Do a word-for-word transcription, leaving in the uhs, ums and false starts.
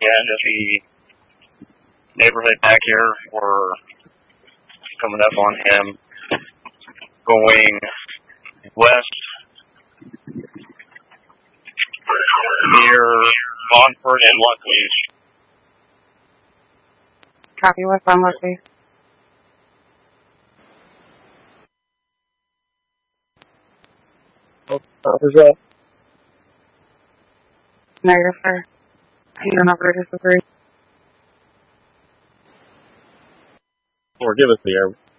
again, just the neighborhood back here. We're coming up on him, going west near Montford and Luckley. Copy, west on Luckley. Oh, what's up? Negative, sir. You don't operate as a three. Or give us the air.